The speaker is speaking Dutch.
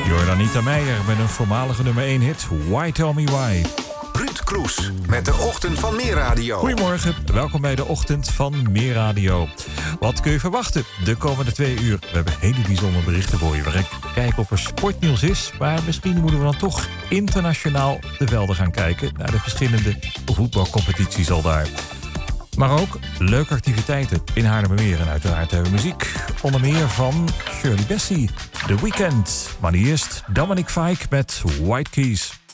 Jordanita Meijer met een voormalige nummer 1 hit, Why Tell Me Why. Ruud Kroes met de Ochtend van Meer Radio. Goedemorgen, welkom bij de Ochtend van Meer Radio. Wat kun je verwachten de komende 2 uur? We hebben hele bijzondere berichten voor je. We gaan kijken of er sportnieuws is, maar misschien moeten we dan toch internationaal de velden gaan kijken naar de verschillende voetbalcompetities al daar. Maar ook leuke activiteiten in Haarlemmermeer. En uiteraard hebben we muziek. Onder meer van Shirley Bassey, The Weeknd. Maar eerst Dominic Fike met White Keys.